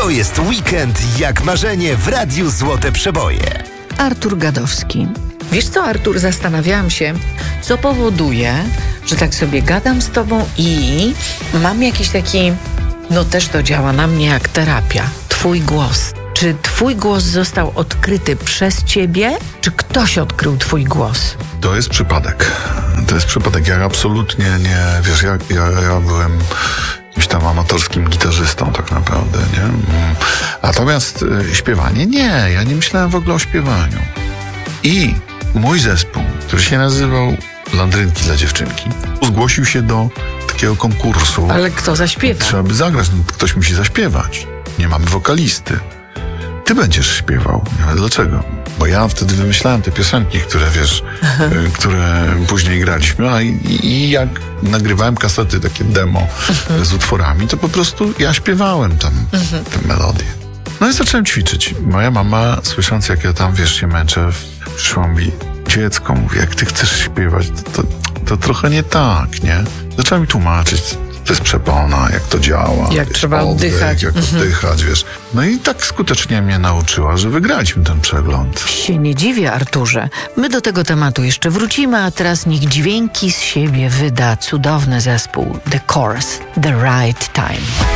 To jest weekend jak marzenie w Radiu Złote Przeboje. Artur Gadowski. Wiesz co, Artur, zastanawiałam się, co powoduje, że tak sobie gadam z tobą i mam jakiś taki, też to działa na mnie jak terapia, twój głos. Czy twój głos został odkryty przez ciebie, czy ktoś odkrył twój głos? To jest przypadek. Ja absolutnie nie, wiesz, ja byłem jakimś tam amatorskim gitarzystą tak naprawdę, nie? Natomiast śpiewanie nie, ja nie myślałem w ogóle o śpiewaniu. I mój zespół, który się nazywał Landrynki dla dziewczynki, zgłosił się do takiego konkursu. Ale kto zaśpiewa? Trzeba by zagrać, ktoś musi zaśpiewać. Nie mamy wokalisty. Ty będziesz śpiewał. Nie wiem dlaczego. Bo ja wtedy wymyślałem te piosenki, które wiesz, które później graliśmy, i jak nagrywałem kasety, takie demo z utworami, to po prostu ja śpiewałem tam te melodie. No i zacząłem ćwiczyć. Moja mama, słysząc jak ja tam, wiesz, się męczę, przyszła mi: dziecko, mówi, jak ty chcesz śpiewać, to trochę nie tak, nie? Zaczęła mi tłumaczyć, to jest przepona, jak to działa. Jak wiesz, trzeba oddychać. Jak oddychać, wiesz. No i tak skutecznie mnie nauczyła, że wygraliśmy ten przegląd. Się nie dziwię, Arturze. My do tego tematu jeszcze wrócimy, a teraz niech dźwięki z siebie wyda cudowny zespół The Chorus, The Right Time.